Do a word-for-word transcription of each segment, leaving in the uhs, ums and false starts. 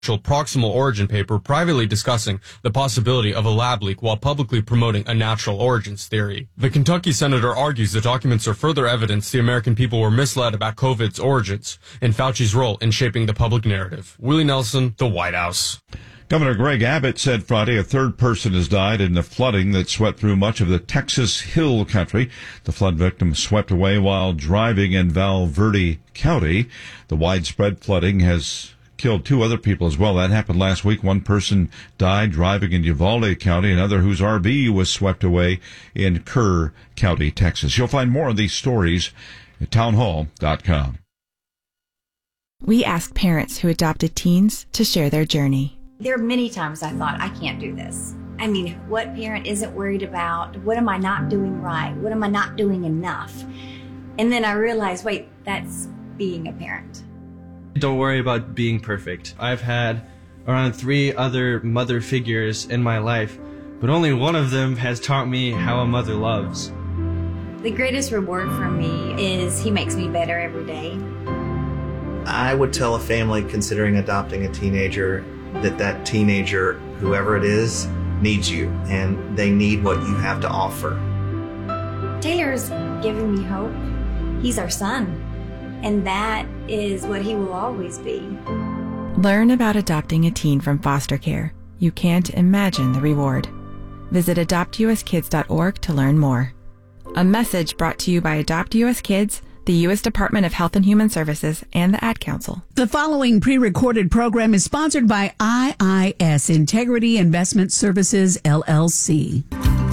proximal origin paper privately discussing the possibility of a lab leak while publicly promoting a natural origins theory. The Kentucky senator argues the documents are further evidence the American people were misled about COVID's origins and Fauci's role in shaping the public narrative. Willie Nelson, the White House. Governor Greg Abbott said Friday a third person has died in the flooding that swept through much of the Texas Hill Country. The flood victim swept away while driving in Val Verde County. The widespread flooding has killed two other people as well. That happened last week. One person died driving in Uvalde County, another whose R V was swept away in Kerr County, Texas. You'll find more of these stories at townhall dot com. We asked parents who adopted teens to share their journey. There are many times I thought, I can't do this. I mean, what parent isn't worried about, what am I not doing right? What am I not doing enough? And then I realized, wait, that's being a parent. Don't worry about being perfect. I've had around three other mother figures in my life, but only one of them has taught me how a mother loves. The greatest reward for me is he makes me better every day. I would tell a family considering adopting a teenager that that teenager, whoever it is, needs you, and they need what you have to offer. Taylor's giving me hope. He's our son, and that is what he will always be. Learn about adopting a teen from foster care. You can't imagine the reward. Visit adopt u s kids dot org to learn more. A message brought to you by Adopt U S Kids, the U S Department of Health and Human Services, and the Ad Council. The following pre-recorded program is sponsored by I I S, Integrity Investment Services, L L C.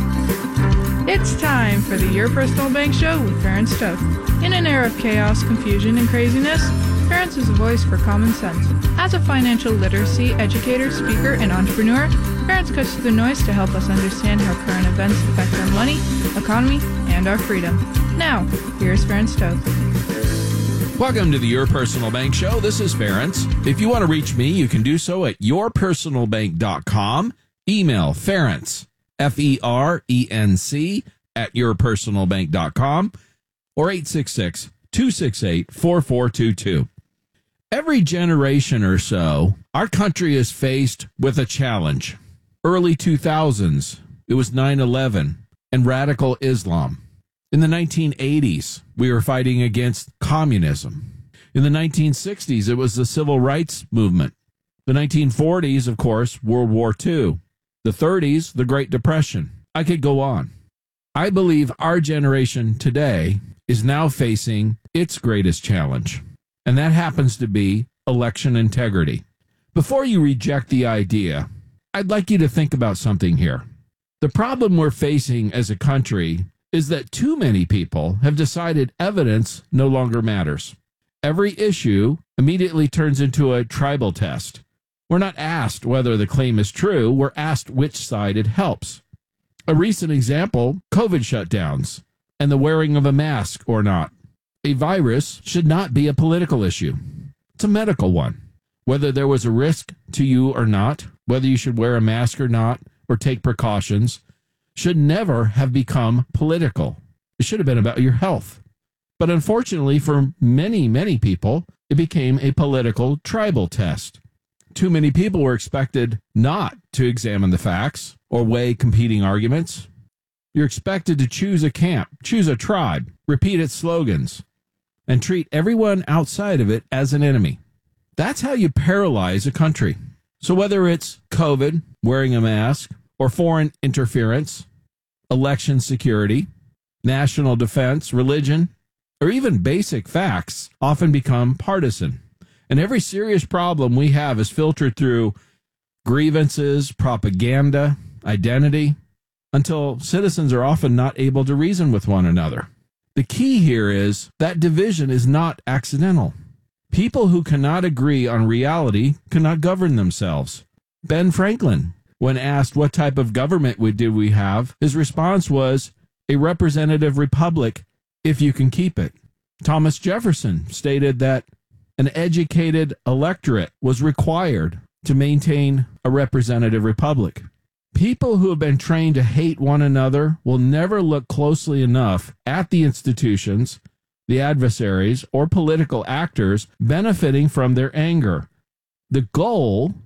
It's time for the Your Personal Bank Show with Ferenc Toth. In an era of chaos, confusion, and craziness, Ferenc is a voice for common sense. As a financial literacy educator, speaker, and entrepreneur, Ferenc cuts through the noise to help us understand how current events affect our money, economy, and our freedom. Now, here's Ferenc Toth. Welcome to the Your Personal Bank Show. This is Ferenc. If you want to reach me, you can do so at your personal bank dot com. Email Ferenc, F E R E N C, at your personal bank dot com, or eight six six, two six eight, four four two two. Every generation or so, our country is faced with a challenge. Early two thousands, it was nine eleven and radical Islam. In the nineteen eighties, we were fighting against communism. In the nineteen sixties, it was the civil rights movement. The nineteen forties, of course, World War Two. The thirties, the Great Depression. I could go on. I believe our generation today is now facing its greatest challenge, and that happens to be election integrity. Before you reject the idea, I'd like you to think about something here. The problem we're facing as a country is that too many people have decided evidence no longer matters. Every issue immediately turns into a tribal test. We're not asked whether the claim is true, we're asked which side it helps. A recent example, COVID shutdowns and the wearing of a mask or not. A virus should not be a political issue. It's a medical one. Whether there was a risk to you or not, whether you should wear a mask or not, or take precautions, should never have become political. It should have been about your health. But unfortunately, for many, many people, it became a political tribal test. Too many people were expected not to examine the facts or weigh competing arguments. You're expected to choose a camp, choose a tribe, repeat its slogans, and treat everyone outside of it as an enemy. That's how you paralyze a country. So whether it's COVID, wearing a mask, or foreign interference, election security, national defense, religion, or even basic facts often become partisan. And every serious problem we have is filtered through grievances, propaganda, identity, until citizens are often not able to reason with one another. The key here is that division is not accidental. People who cannot agree on reality cannot govern themselves. Ben Franklin, when asked what type of government would do we have, his response was a representative republic if you can keep it. Thomas Jefferson stated that an educated electorate was required to maintain a representative republic. People who have been trained to hate one another will never look closely enough at the institutions, the adversaries, or political actors benefiting from their anger. the goal